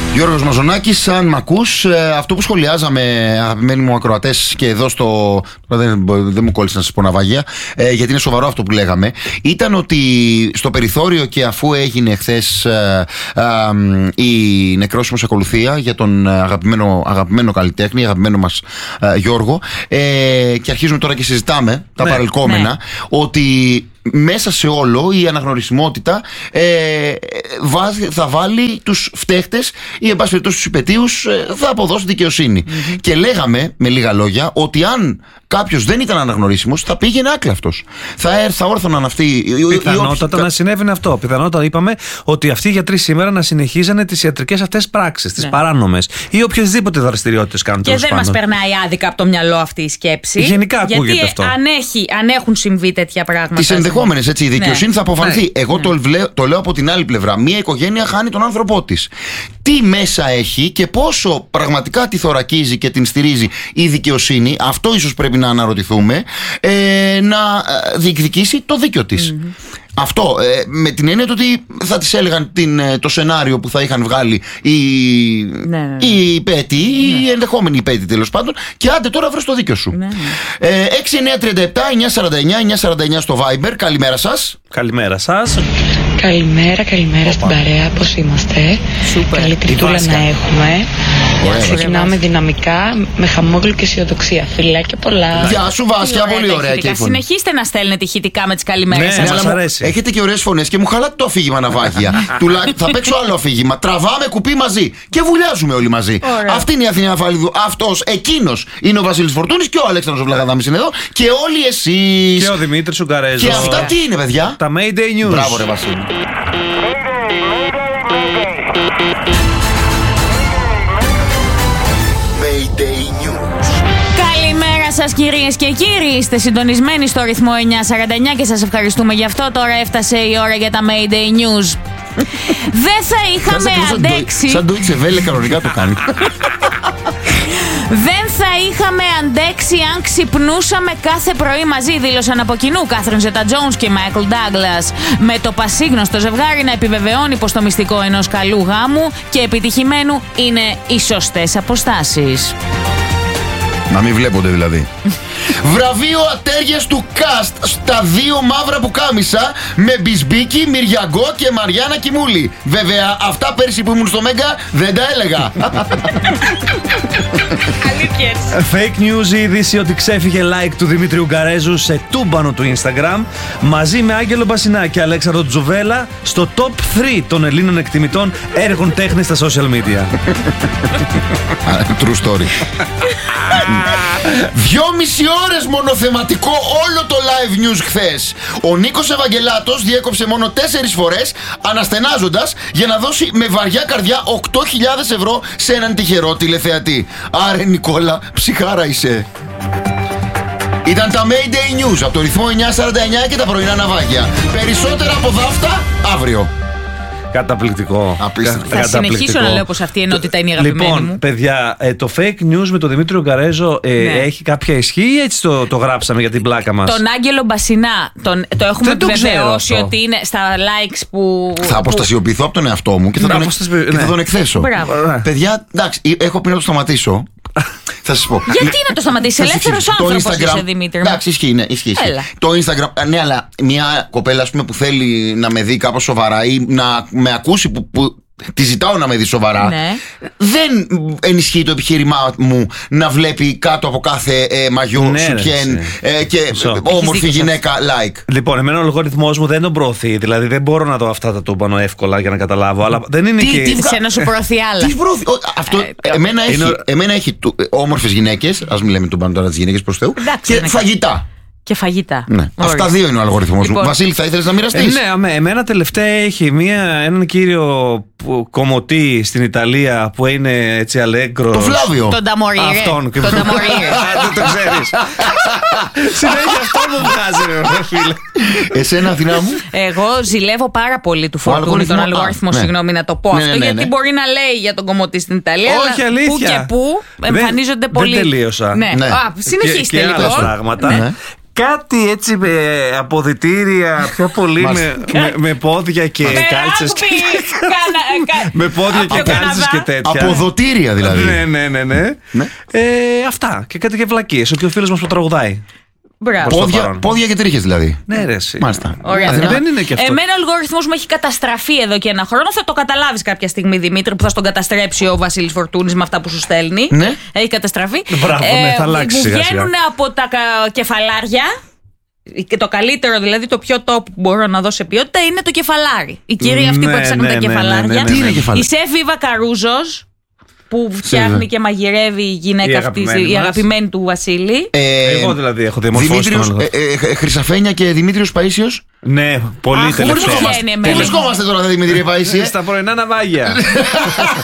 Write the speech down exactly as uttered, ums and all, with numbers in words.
Γιώργος Μαζονάκης, αν μ' ακούς, αυτό που σχολιάζαμε, αγαπημένοι μου ακροατές, και εδώ στο. Δεν, δεν μου κόλλησε να σας πω ναυαγία, ε, γιατί είναι σοβαρό αυτό που λέγαμε, ήταν ότι στο περιθώριο, και αφού έγινε χθες ε, ε, ε, η νεκρόσιμος ακολουθία για τον αγαπημένο, αγαπημένο καλλιτέχνη, αγαπημένο μας ε, Γιώργο, ε, και αρχίζουμε τώρα και συζητάμε τα ναι, παρελκόμενα, ναι. ότι μέσα σε όλο η αναγνωρισιμότητα ε, βάζει, θα βάλει τους φταίχτες ή εν πάση περιπτώσει τους υπαιτίους, ε, θα αποδώσει δικαιοσύνη. Mm-hmm. Και λέγαμε με λίγα λόγια ότι αν κάποιος δεν ήταν αναγνωρίσιμος, θα πήγαινε άκλαυτος. Θα έρθα όρθωναν αυτοί. Πιθανότατα να συνέβαινε αυτό. Πιθανότατα είπαμε ότι αυτοί οι γιατροί σήμερα να συνεχίζανε τις ιατρικές αυτές πράξεις, τις ναι. παράνομες ή οποιασδήποτε δραστηριότητες κάνουν. Και δεν μας περνάει άδικα από το μυαλό αυτή η σκέψη. Γενικά ακούγεται γιατί αυτό. Αν, έχει, αν έχουν συμβεί τέτοια πράγματα. Τις ενδεχόμενες, έτσι, η δικαιοσύνη ναι. θα αποφανθεί. Ναι. Εγώ ναι. Το, λέω, το λέω από την άλλη πλευρά. Μία οικογένεια χάνει τον άνθρωπό της. Τι μέσα έχει και πόσο πραγματικά τη θωρακίζει και την στηρίζει η δικαιοσύνη, αυτό ίσως πρέπει να αναρωτηθούμε, ε, να διεκδικήσει το δίκιο της. Mm-hmm. Αυτό, ε, με την έννοια ότι θα της έλεγαν την, το σενάριο που θα είχαν βγάλει οι, ναι, ναι, ναι. οι υπέτειοι, ναι. οι ενδεχόμενοι υπέτειοι τέλος πάντων, και άντε τώρα βρες το δίκιο σου. Ναι, ναι. Ε, έξι εννιά τριάντα επτά εννιά σαράντα εννιά εννιά σαράντα εννιά στο Viber. Καλημέρα σας. Καλημέρα σας. Καλημέρα, καλημέρα Οπα. Στην παρέα, πώς είμαστε? Σούπερ. Καλή τριτούλα να έχουμε. Ωραία, ξεκινάμε δυναμικά, με χαμόγελο και αισιοδοξία. Φιλάκια πολλά. Γεια σου Βάσια, πολύ ωραία. Και συνεχίστε να στέλνετε ηχητικά με τις καλημέρες ναι, σας. Μας αρέσει. Έχετε και ωραίες φωνές και μου χαλάτε το αφήγημα ναυάγια. Θα παίξω άλλο αφήγημα. Τραβάμε κουπί μαζί και βουλιάζουμε όλοι μαζί. Ωραία. Αυτή είναι η Αθηνά Φαλίδου. Αυτός, εκείνος είναι ο Βασίλης Φορτούνης και ο Αλέξανδρος Βλαχαδάμης είναι εδώ και όλοι εσείς. Και ο Δημήτρης Ουγγαρέζος. Και αυτά τι είναι, παιδιά? Τα Mayday News. Μπράβο, ρε Βασίλη. Καλημέρα σας κυρίες και κύριοι. Είστε συντονισμένοι στο ρυθμό εννιά σαράντα εννιά και σας ευχαριστούμε γι' αυτό. Τώρα έφτασε η ώρα για τα Mayday News. Δεν θα είχαμε αντέξει. Σαν το Ιτσεβέλε κανονικά το κάνει. Δεν θα είχαμε αντέξει αν ξυπνούσαμε κάθε πρωί μαζί, δήλωσαν από κοινού Κάθριν Ζέτα-Τζόουνς και Μάικλ Ντάγκλας. Με το πασίγνωστο ζευγάρι να επιβεβαιώνει πως το μυστικό ενός καλού γάμου και επιτυχημένου είναι οι σωστές αποστάσεις. Να μην βλέπονται δηλαδή. Βραβείο ατέργειας του Cast στα δύο μαύρα πουκάμισα με Μπισμπίκη, Μυριαγκό και Μαριάννα Κιμούλη. Βέβαια, αυτά πέρσι που ήμουν στο Μέγκα δεν τα έλεγα. Αλήθειες. Fake news η είδηση ότι ξέφυγε like του Δημήτρη Ουγγαρέζου σε τούμπανο του Instagram μαζί με Άγγελο Μπασινά και Αλέξανδρο Τζουβέλα στο top τρία των Ελλήνων εκτιμητών έργων τέχνης στα social media. True story. Δυόμιση ώρες μονοθεματικό όλο το live news χθες. Ο Νίκος Ευαγγελάτος διέκοψε μόνο τέσσερις φορές αναστενάζοντας για να δώσει με βαριά καρδιά οκτώ χιλιάδες ευρώ σε έναν τυχερό τηλεθεατή. Άρε Νικόλα, ψυχάρα είσαι. Ήταν τα Mayday News από το ρυθμό εννιά σαράντα εννιά και τα πρωινά ναυάγια. Περισσότερα από δάφτα αύριο. Καταπληκτικό. Απίστευτο. Θα συνεχίσω να λέω πως αυτή η ενότητα είναι η αγαπημένη λοιπόν, μου. Λοιπόν, παιδιά, ε, το fake news με τον Δημήτρη Ουγγαρέζο ε, ναι. έχει κάποια ισχύ ή έτσι το, το γράψαμε για την πλάκα μας? Τον Άγγελο Μπασινά τον, το έχουμε επιβεβαιώσει ότι είναι στα likes που. Θα αποστασιοποιηθώ από τον εαυτό μου και θα, τον, αποστασι... και θα ναι. τον εκθέσω. Μπράβο. Παιδιά, εντάξει, έχω πει να το σταματήσω. Θα σας πω. Γιατί να το σταματήσει, ελεύθερος άνθρωπος είσαι, Δημήτρη. Εντάξει, ισχύει, ναι, ισχύει. Το Instagram, ναι, αλλά μια κοπέλα, ας πούμε, που θέλει να με δει κάπως σοβαρά ή να με ακούσει που, που τη ζητάω να με δει σοβαρά, ναι. δεν ενισχύει το επιχείρημά μου να βλέπει κάτω από κάθε ε, μαγιό, ναι, σουτιέν ε, και όμορφη γυναίκα like. Λοιπόν, εμένα ο αλγοριθμός μου δεν τον προωθεί. Δηλαδή δεν μπορώ να δω αυτά τα τούμπανο εύκολα για να καταλάβω. Αλλά δεν είναι τι, και. Τι σε να σου προωθεί άλλα. Τι προωθεί. Αυτό ε, εμένα, έχει, είναι... εμένα έχει όμορφες γυναίκες. Ας μην λέμε τούμπανο τώρα τις γυναίκες προς Θεού. Εντάξει, και φαγητά. Και φαγητά. Ναι. Αυτά δύο είναι ο αλγοριθμός λοιπόν, μου. Βασίλη, θα ήθελες να μοιραστείς? Ε, ναι, εμένα τελευταία έχει μία, έναν κύριο κομμωτή στην Ιταλία που είναι έτσι αλέγκρος. Το Φλάβιο. Τον Ταμορίρε. Αυτόν. Τον Ταμορίρε. Δεν το ξέρεις. Συνέχεια αυτό μου βγάζει, ρε φίλε. Εσένα, Αθηνά μου? Εγώ ζηλεύω πάρα πολύ του Φορτούνη τον αλγόριθμο, συγγνώμη να το πω αυτό, γιατί μπορεί να λέει για τον κομμωτή στην Ιταλία. Όχι, αλήθεια. Πού και πού εμφανίζονται πολύ. Δεν τελείωσα. Συνεχίστε λίγο. Και άλλα πράγματα. Κάτι έτσι με αποδυτήρια πιο πολύ με, με, με πόδια και κάλτσες. Με πόδια και κάλτσες και τέτοια. Αποδοτήρια δηλαδή. Ναι, ναι, ναι. ναι. Ναι. Ε, αυτά. Και κάτι και βλακίες. Ότι ο φίλος μας που τραγουδάει. Μπράβο. Πόδια, πόδια και τρίχες δηλαδή. Ναι, ρε, εσύ. Μάλιστα. Ωραία. Δεν είναι και αυτό. Εμένα ο αλγόριθμος μου έχει καταστραφεί εδώ και ένα χρόνο. Θα το καταλάβεις κάποια στιγμή, Δημήτρη, που θα στον καταστρέψει ο Βασίλης Φορτούνης με αυτά που σου στέλνει. Ναι. Έχει καταστραφεί. Μπράβο, ναι, θα αλλάξει μου σιγά, σιγά. βγαίνουν από τα κα- κεφαλάρια. Και το καλύτερο, δηλαδή το πιο top που μπορώ να δω σε ποιότητα είναι το κεφαλάρι. Η κυρία αυτή Ναι, που έψαχνε ναι, τα ναι, κεφαλάρια. ναι, ναι, ναι. Τι είναι κεφαλάρι? Η Σεφ Βίβα Καρούζος, που φτιάχνει και μαγειρεύει η γυναίκα Η αυτή, αγαπημένη η μας. αγαπημένη του Βασίλη. Ε, Εγώ δηλαδή έχω διαμορφώσει Δημήτριος, τον ε, ε, Χρυσαφένια και Δημήτριος Παΐσιος. Ναι, πολύ Αχ, τελευταία. πού βρισκόμαστε Πού βρισκόμαστε τώρα, Δημήτρη Παΐσιε? Στα πρωινά ναυάγια.